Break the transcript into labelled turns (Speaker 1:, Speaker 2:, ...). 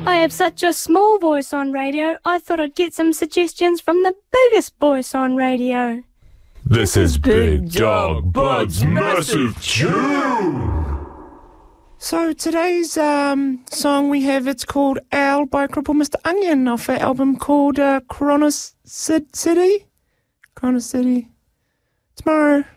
Speaker 1: I have such a small voice on radio, I thought I'd get some suggestions from the biggest voice on radio.
Speaker 2: This is Big Dog Bud's Massive Tune!
Speaker 3: So today's song we have, it's called Owl by Cripple Mr. Onion off an album called Chronicity. Tomorrow.